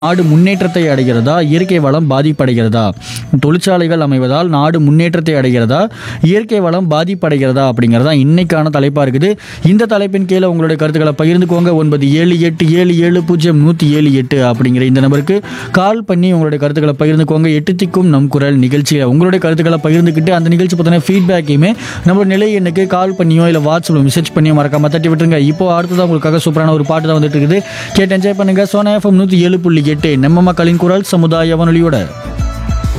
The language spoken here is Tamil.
நாடு முன்னேற்றத்தை அடைகிறதா, இயற்கை வளம் பாதிப்படைகிறதா? தொழிற்சாலைகள் அமைவதால் நாடு முன்னேற்றத்தை அடைகிறதா, இயற்கை வளம் பாதிப்படைகிறதா அப்படிங்கிறதா இன்னைக்கான தலைப்பாக இருக்குது. இந்த தலைப்பின் கீழே உங்களுடைய கருத்துக்களை பகிர்ந்துக்கோங்க. 9787700178 அப்படிங்கிற இந்த நம்பருக்கு கால் பண்ணி உங்களுடைய கருத்துக்களை பகிர்ந்துக்கோங்க. எட்டு திக்கும் நம் குரல் நிகழ்ச்சியில் உங்களுடைய கருத்துக்களை பகிர்ந்துக்கிட்டு அந்த நிகழ்ச்சி பற்றின ஃபீட்பேக்கையுமே நம்மளோட நிலை எண்ணுக்கு கால் பண்ணியோ இல்லை வாட்ஸ்அப்பில் மெசேஜ் பண்ணியோ மறக்காம தட்டி விட்டுருங்க. இப்போ அடுத்ததான் உங்களுக்காக சூப்பரான ஒரு பாட்டு தான் வந்துட்டு இருக்குது. கேட்டு என்ஜாய் பண்ணுங்க. சோனா FM 107.8 நம்ம மக்களின் குரல் சமுதாய வானொலியோட